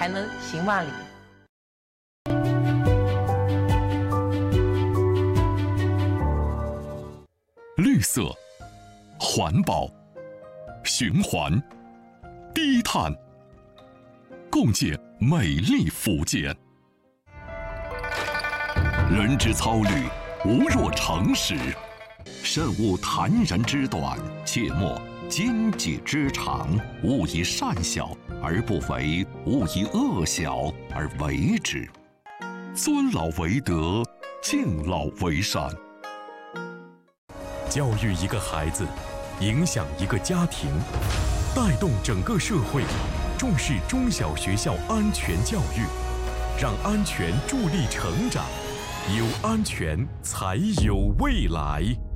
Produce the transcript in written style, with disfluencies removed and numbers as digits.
才能行万里。 绿色、环保、循环、低碳，共建美丽福建。人之操虑，无若诚实；慎勿谈人之短，切莫奸己之长。勿以善小而不为，勿以恶小而为之。尊老为德，敬老为善。 教育一个孩子，影响一个家庭，带动整个社会，重视中小学校安全教育，让安全助力成长，有安全才有未来。